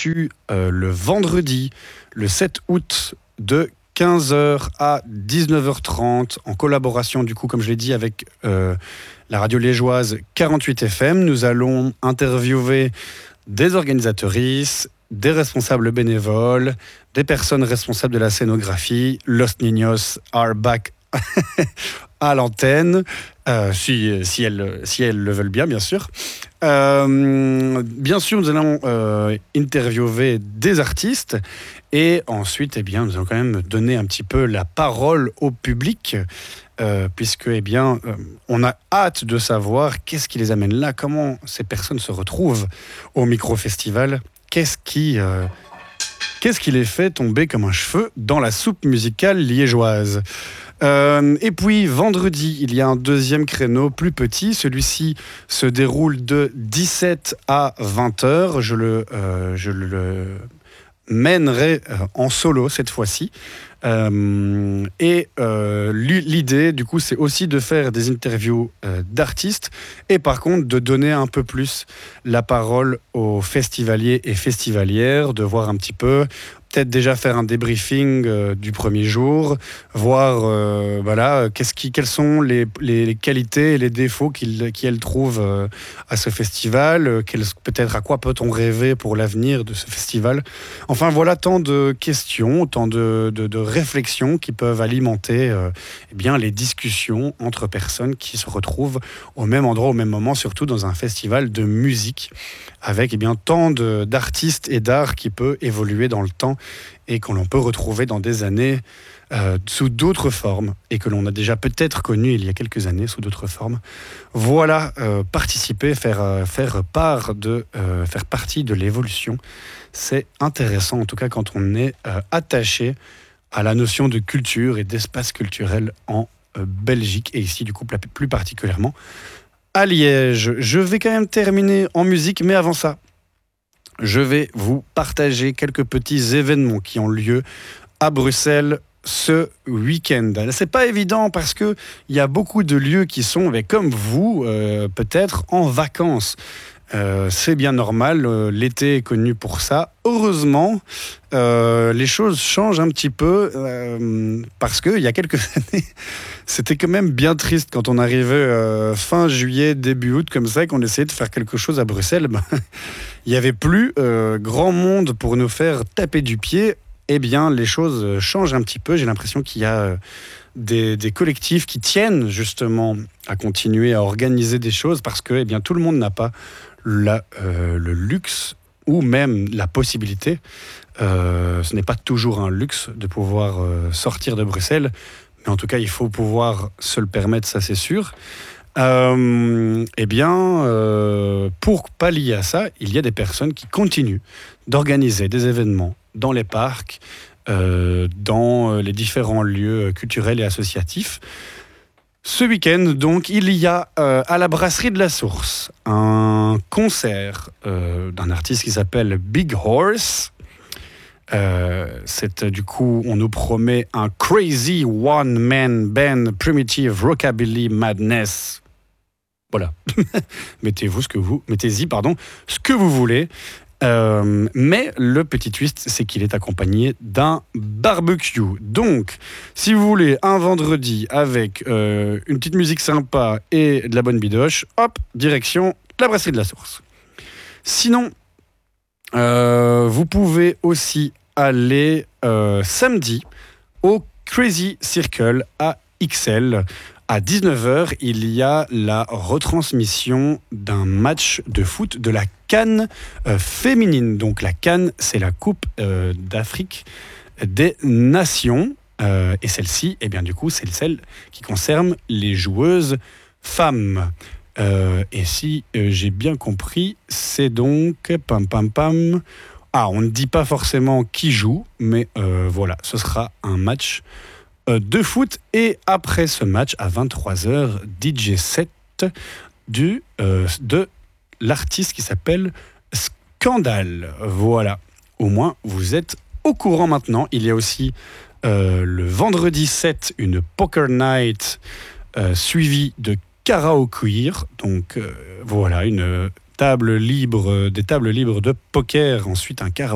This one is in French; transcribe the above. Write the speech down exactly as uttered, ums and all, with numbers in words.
reçu euh, le vendredi, le sept août, de quinze heures à dix-neuf heures trente, en collaboration, du coup, comme je l'ai dit, avec euh, la radio liégeoise quarante-huit F M. Nous allons interviewer des organisatrices, des responsables bénévoles, des personnes responsables de la scénographie. Los Niños are back à l'antenne, euh, si, si, elles, si elles le veulent bien, bien sûr. Euh, bien sûr, nous allons euh, interviewer des artistes et ensuite, eh bien, nous allons quand même donner un petit peu la parole au public, euh, puisque, eh bien, euh, on a hâte de savoir qu'est-ce qui les amène là, comment ces personnes se retrouvent au micro-festival, qu'est-ce qui, euh, qu'est-ce qui les fait tomber comme un cheveu dans la soupe musicale liégeoise. Euh, et puis vendredi, il y a un deuxième créneau plus petit. Celui-ci se déroule de dix-sept à vingt heures. Je le, euh, je le mènerai en solo cette fois-ci. Euh, et euh, l'idée, du coup, c'est aussi de faire des interviews euh, d'artistes et par contre de donner un peu plus la parole aux festivaliers et festivalières, de voir un petit peu, peut-être déjà faire un débriefing euh, du premier jour, voir euh, voilà, qu'est-ce qui, quelles sont les, les, les qualités et les défauts qu'ils, qu'elles trouvent euh, à ce festival, euh, peut-être à quoi peut-on rêver pour l'avenir de ce festival. Enfin voilà, tant de questions, tant de, de, de réflexions qui peuvent alimenter euh, eh bien, les discussions entre personnes qui se retrouvent au même endroit, au même moment, surtout dans un festival de musique, avec eh bien, tant de, d'artistes et d'art qui peut évoluer dans le temps et qu'on l'on peut retrouver dans des années euh, sous d'autres formes et que l'on a déjà peut-être connu il y a quelques années sous d'autres formes. Voilà, euh, participer, faire, euh, faire, part de, euh, faire partie de l'évolution, c'est intéressant, en tout cas quand on est euh, attaché à la notion de culture et d'espace culturel en euh, Belgique et ici du coup plus particulièrement à Liège. Je vais quand même terminer en musique, mais avant ça, je vais vous partager quelques petits événements qui ont lieu à Bruxelles ce week-end. C'est pas évident parce que il y a beaucoup de lieux qui sont, mais comme vous, euh, peut-être en vacances. Euh, c'est bien normal, euh, l'été est connu pour ça. Heureusement, euh, les choses changent un petit peu euh, parce qu'il y a quelques années, c'était quand même bien triste quand on arrivait euh, fin juillet, début août, comme ça, qu'on essayait de faire quelque chose à Bruxelles. Ben, il n'y avait plus euh, grand monde pour nous faire taper du pied. Eh bien, les choses changent un petit peu. J'ai l'impression qu'il y a euh, des, des collectifs qui tiennent justement à continuer à organiser des choses parce que eh bien, tout le monde n'a pas la, euh, le luxe ou même la possibilité. Euh, ce n'est pas toujours un luxe de pouvoir euh, sortir de Bruxelles, mais en tout cas, il faut pouvoir se le permettre, ça c'est sûr. Euh, eh bien, euh, pour pallier à ça, il y a des personnes qui continuent d'organiser des événements dans les parcs, euh, dans les différents lieux culturels et associatifs. Ce week-end, donc, il y a euh, à la Brasserie de la Source un concert euh, d'un artiste qui s'appelle Big Horse. Euh, c'est, du coup, on nous promet un crazy one-man band primitive rockabilly madness. Voilà. Mettez-vous ce que vous, mettez-y, pardon, ce que vous voulez. Euh, mais le petit twist, c'est qu'il est accompagné d'un barbecue. Donc, si vous voulez un vendredi avec euh, une petite musique sympa et de la bonne bidoche, hop, direction la Brasserie de la Source. Sinon, euh, vous pouvez aussi aller euh, samedi au Crazy Circle à X L. À dix-neuf heures, il y a la retransmission d'un match de foot de la CAN euh, féminine. Donc la CAN, c'est la Coupe euh, d'Afrique des Nations. Euh, et celle-ci, eh bien, du coup, c'est celle qui concerne les joueuses femmes. Euh, et si euh, j'ai bien compris, c'est donc... Pam, pam, pam. Ah, on ne dit pas forcément qui joue, mais euh, voilà, ce sera un match de foot. Et après ce match, à vingt-trois heures, D J set du, euh, de l'artiste qui s'appelle Scandale. Voilà, au moins vous êtes au courant maintenant. Il y a aussi euh, le vendredi sept, une poker night euh, suivie de karaoke. Donc euh, voilà, une table libre, des tables libres de poker, ensuite un karaoke.